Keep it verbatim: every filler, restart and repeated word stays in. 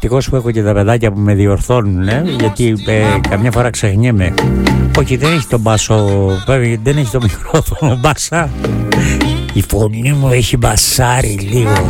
ευτυχώς που έχω και τα παιδάκια που με διορθώνουν, ε, γιατί ε, καμιά φορά ξεχνιέμαι. Όχι, δεν έχει τον μπάσο, δεν έχει το μικρόφωνο μπάσα. Η φωνή μου έχει μπασάρει λίγο.